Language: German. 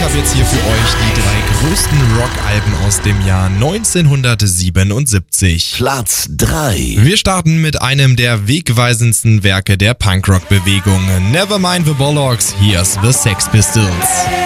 habe jetzt hier für euch die 3 größten Rockalben aus dem Jahr 1977. Platz 3. Wir starten mit einem der wegweisendsten Werke der Punkrock-Bewegung. Nevermind the Bollocks, here's the Sex Pistols.